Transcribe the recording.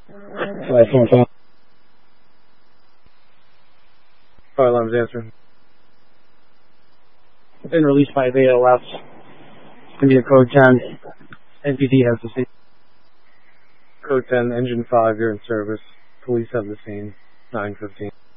Last one, file. Fire alarm's answering. Been released by the ALS. It's going to be a code 10. NPD has the scene. Code 10, engine 5, you're in service. Police have the scene. 9:15.